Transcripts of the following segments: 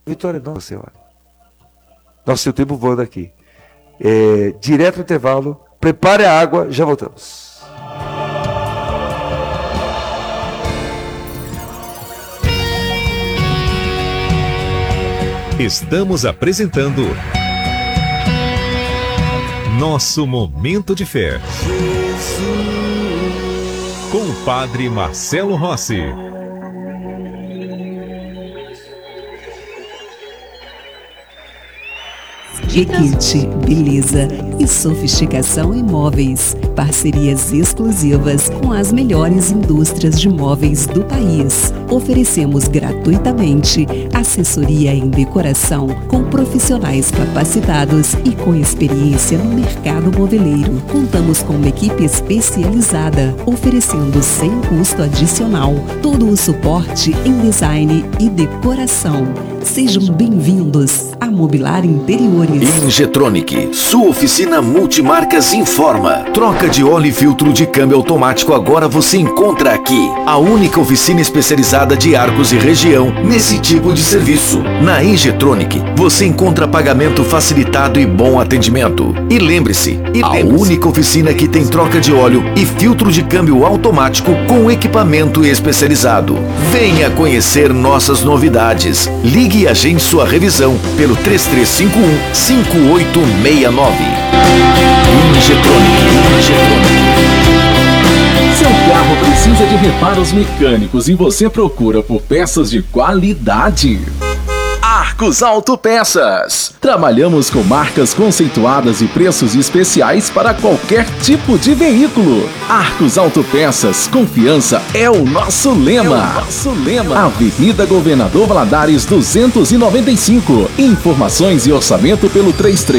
Vitória nossa, Senhora. Nosso seu tempo voando aqui. Direto no intervalo. Prepare a água, já voltamos. Estamos apresentando Nosso Momento de Fé. Com o Padre Marcelo Rossi. Requinte, beleza e sofisticação em móveis. Parcerias exclusivas com as melhores indústrias de móveis do país. Oferecemos gratuitamente assessoria em decoração com profissionais capacitados e com experiência no mercado moveleiro. Contamos com uma equipe especializada, oferecendo sem custo adicional todo o suporte em design e decoração. Sejam bem-vindos a Mobilar Interiores. Injetronic, sua oficina multimarcas informa. Troca de óleo e filtro de câmbio automático agora você encontra aqui. A única oficina especializada de Arcos e região nesse tipo de serviço. Na Injetronic, você encontra pagamento facilitado e bom atendimento. E lembre-se, a única oficina que tem troca de óleo e filtro de câmbio automático com equipamento especializado. Venha conhecer nossas novidades. Ligue e agende sua revisão pelo 3351-5869. Injetronic. Seu carro precisa de reparos mecânicos e você procura por peças de qualidade? Arcos Autopeças. Trabalhamos com marcas conceituadas e preços especiais para qualquer tipo de veículo. Arcos Autopeças, confiança é o nosso lema. Avenida Governador Valadares 295. Informações e orçamento pelo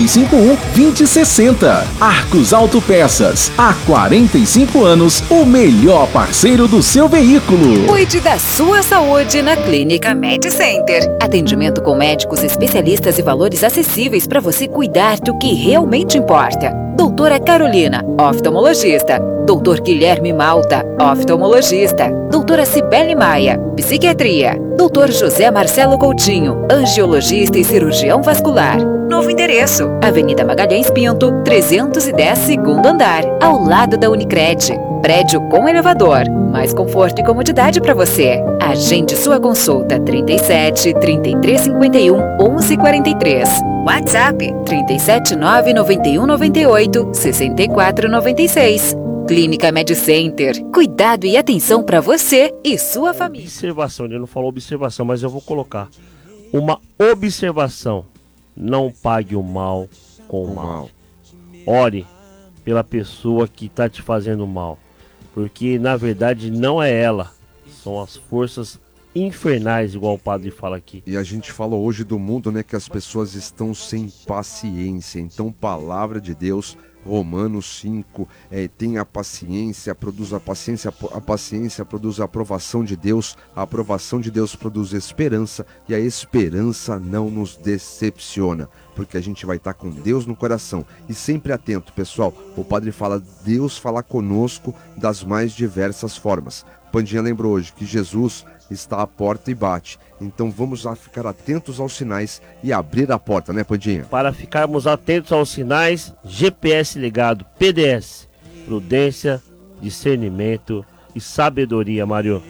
3351-2060. Arcos Autopeças, há 45 anos, o melhor parceiro do seu veículo. Cuide da sua saúde na Clínica Med Center. Atendimento com médicos especialistas e valores acessíveis para você cuidar do que realmente importa. Doutora Carolina, oftalmologista. Doutor Guilherme Malta, oftalmologista. Doutora Cibele Maia, psiquiatria. Doutor José Marcelo Coutinho, angiologista e cirurgião vascular. Novo endereço, Avenida Magalhães Pinto, 310, segundo andar, ao lado da Unicred. Prédio com elevador. Mais conforto e comodidade para você. Agende sua consulta 37 3351 1143. WhatsApp 379 91 98 64 96. Clínica Med Center. Cuidado e atenção para você e sua família. Observação, ele não falou observação, mas eu vou colocar uma observação. Não pague o mal com o mal. Ore pela pessoa que está te fazendo mal. Porque na verdade não é ela, são as forças infernais, igual o padre fala aqui. E a gente fala hoje do mundo, né, que as pessoas estão sem paciência. Então, palavra de Deus, Romanos 5, tenha paciência, produz a paciência produz a aprovação de Deus produz esperança, e a esperança não nos decepciona, porque a gente vai estar com Deus no coração, e sempre atento, pessoal, o padre fala, Deus fala conosco das mais diversas formas. Pandinha lembrou hoje que Jesus está à porta e bate, então vamos lá ficar atentos aos sinais e abrir a porta, né, Pandinha? Para ficarmos atentos aos sinais, GPS ligado, PDS, prudência, discernimento e sabedoria, Mário.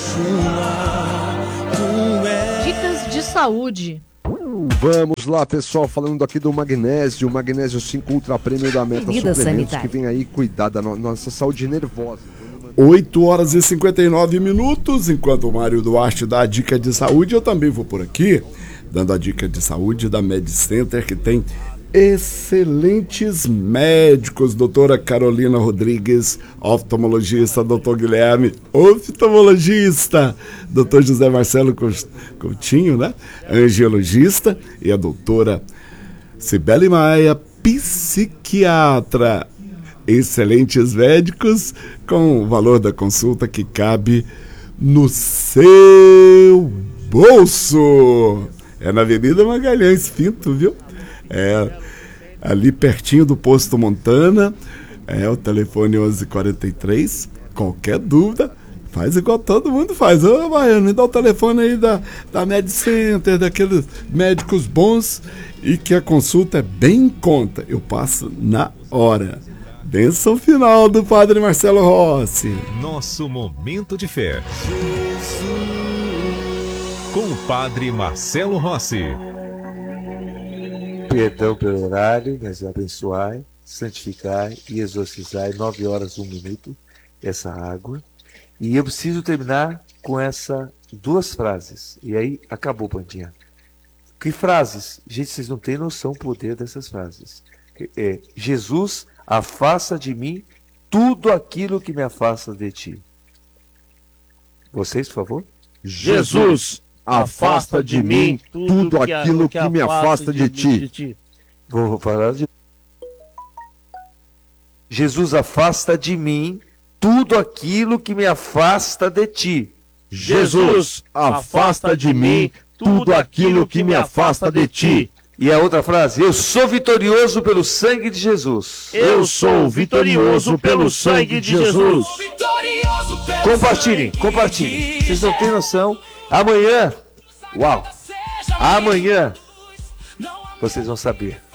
Dicas de saúde. Vamos lá, pessoal, falando aqui do magnésio 5 Ultra Premium da Meta Suplementos, que vem aí cuidar da nossa saúde nervosa. 8h59, enquanto o Mário Duarte dá a dica de saúde, eu também vou por aqui, dando a dica de saúde da Med Center, que tem excelentes médicos, doutora Carolina Rodrigues, oftalmologista, doutor Guilherme, oftalmologista, doutor José Marcelo Coutinho, né, angiologista, e a doutora Cibele Maia, psiquiatra. Excelentes médicos com o valor da consulta que cabe no seu bolso. É na Avenida Magalhães Pinto, viu? É ali pertinho do Posto Montana. É o telefone 1143. Qualquer dúvida, Faz igual todo mundo faz. Ô, Baiano, me dá o telefone aí da MedCenter, daqueles médicos bons e que a consulta é bem em conta. Eu passo na hora. Bênção final do Padre Marcelo Rossi. Nosso Momento de Fé. Com o Padre Marcelo Rossi. Perdão pelo horário, mas abençoai, santificai e exorcizai 9 horas 1 minuto essa água. E eu preciso terminar com essas 2 frases. E aí acabou, Pandinha. Que frases? Gente, vocês não têm noção do poder dessas frases. Jesus, afasta de mim tudo aquilo que me afasta de ti. Vocês, por favor? Jesus, afasta de mim tudo aquilo que me afasta de ti. Vou falar de... Jesus, afasta de mim tudo aquilo que me afasta de ti. Jesus, afasta de mim tudo aquilo que me afasta de ti. E a outra frase, eu sou vitorioso pelo sangue de Jesus. Eu sou vitorioso pelo sangue de Jesus. Compartilhem. Vocês não têm noção. Amanhã, vocês vão saber.